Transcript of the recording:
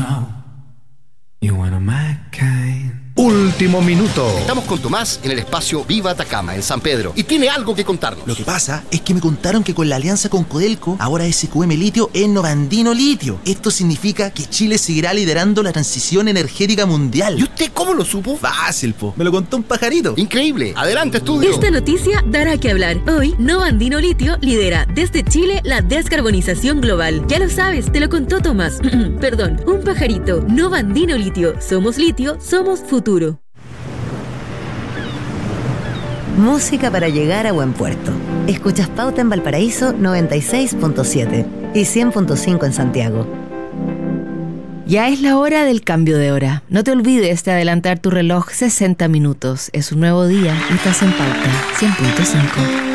know you're one of my kind. Último minuto. Estamos con Tomás en el espacio Viva Atacama, en San Pedro, y tiene algo que contarnos. Lo que pasa es que me contaron que con la alianza con Codelco, ahora SQM Litio es Novandino Litio. Esto significa que Chile seguirá liderando la transición energética mundial. ¿Y usted cómo lo supo? Fácil, po. Me lo contó un pajarito. Increíble. Adelante, estudio. Esta noticia dará que hablar. Hoy, Novandino Litio lidera desde Chile la descarbonización global. Ya lo sabes, te lo contó Tomás. Perdón, un pajarito. Novandino Litio. Somos litio, somos futuro. Música para llegar a buen puerto. Escuchas Pauta en Valparaíso 96.7 y 100.5 en Santiago. Ya es la hora del cambio de hora. No te olvides de adelantar tu reloj 60 minutos. Es un nuevo día y estás en Pauta 100.5.